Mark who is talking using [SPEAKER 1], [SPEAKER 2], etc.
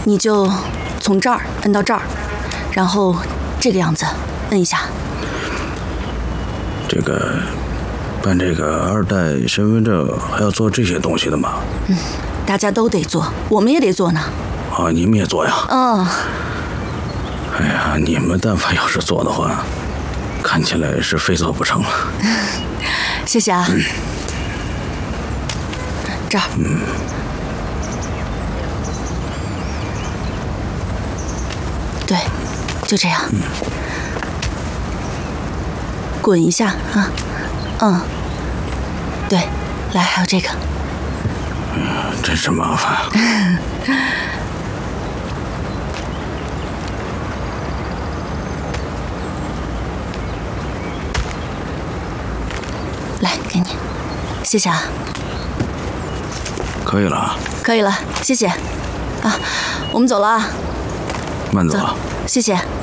[SPEAKER 1] 你就从这儿摁到这儿，然后这个样子摁一下。
[SPEAKER 2] 这个办这个2代身份证还要做这些东西的吗？
[SPEAKER 1] 大家都得做，我们也得做呢。
[SPEAKER 2] 啊，你们也做呀？哎呀，你们但凡要是做的话，看起来是非做不成了。
[SPEAKER 1] 谢谢啊。这儿。对，就这样。滚一下啊。对，来，还有这个。
[SPEAKER 2] 真是麻烦。
[SPEAKER 1] 来，给你，谢谢啊。
[SPEAKER 2] 可以了。
[SPEAKER 1] 可以了，谢谢。啊，我们走了啊。
[SPEAKER 2] 慢走。
[SPEAKER 1] 谢谢。